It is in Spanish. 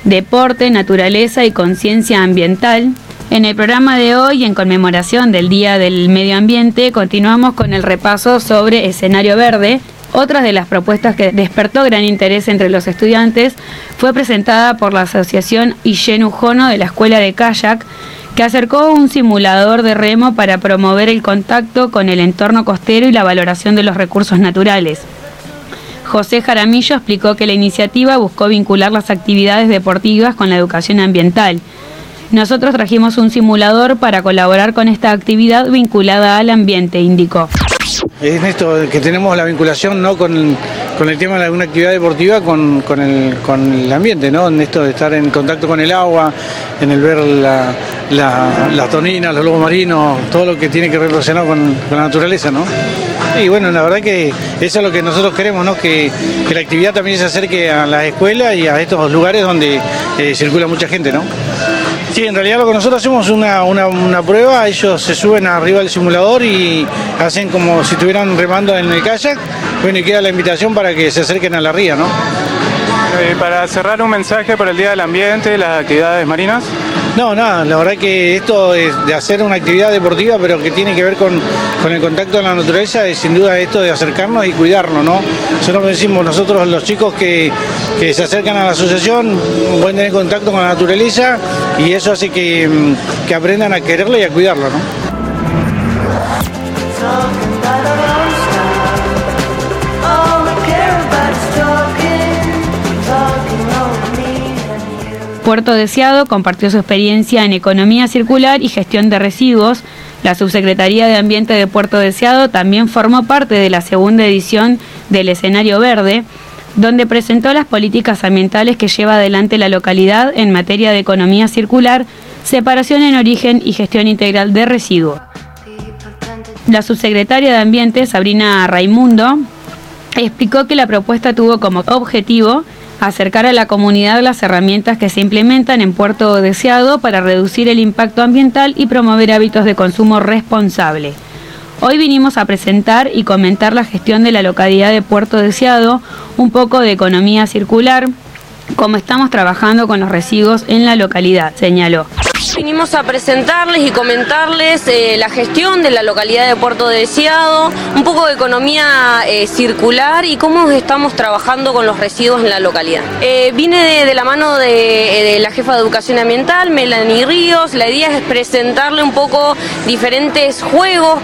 deporte, naturaleza y conciencia ambiental. En el programa de hoy, en conmemoración del Día del Medio Ambiente, continuamos con el repaso sobre escenario verde. Otra de las propuestas que despertó gran interés entre los estudiantes fue presentada por la asociación Illenu Jono de la Escuela de Kayak, que acercó un simulador de remo para promover el contacto con el entorno costero y la valoración de los recursos naturales. José Jaramillo explicó que la iniciativa buscó vincular las actividades deportivas con la educación ambiental. Nosotros trajimos un simulador para colaborar con esta actividad vinculada al ambiente, indicó. Es esto que tenemos la vinculación, ¿no?, con el tema de alguna actividad deportiva con el ambiente, ¿no? En esto de estar en contacto con el agua, en el ver las toninas, los lobos marinos, todo lo que tiene que ver relacionado con la naturaleza, ¿no? Y bueno, la verdad que eso es lo que nosotros queremos, ¿no? Que la actividad también se acerque a las escuelas y a estos lugares donde circula mucha gente, ¿no? Sí, en realidad lo que nosotros hacemos es una prueba. Ellos se suben arriba del simulador y hacen como si estuvieran remando en el kayak. Bueno, y queda la invitación para que se acerquen a la ría, ¿no? Para cerrar, un mensaje para el Día del Ambiente, las actividades marinas. No, nada, la verdad que esto es de hacer una actividad deportiva, pero que tiene que ver con el contacto con la naturaleza, es sin duda esto de acercarnos y cuidarnos, ¿no? Nosotros decimos, nosotros los chicos que se acercan a la asociación pueden tener contacto con la naturaleza y eso hace que aprendan a quererla y a cuidarla, ¿no? Puerto Deseado compartió su experiencia en economía circular y gestión de residuos. La Subsecretaría de Ambiente de Puerto Deseado también formó parte de la segunda edición del Escenario Verde, donde presentó las políticas ambientales que lleva adelante la localidad en materia de economía circular, separación en origen y gestión integral de residuos. La subsecretaria de Ambiente, Sabrina Raimundo, explicó que la propuesta tuvo como objetivo acercar a la comunidad las herramientas que se implementan en Puerto Deseado para reducir el impacto ambiental y promover hábitos de consumo responsable. Hoy vinimos a presentar y comentar la gestión de la localidad de Puerto Deseado, un poco de economía circular, cómo estamos trabajando con los residuos en la localidad, señaló. Vinimos a presentarles y comentarles la gestión de la localidad de Puerto Deseado, un poco de economía circular y cómo estamos trabajando con los residuos en la localidad. Vine de la mano de la jefa de Educación Ambiental, Melanie Ríos. La idea es presentarle un poco diferentes juegos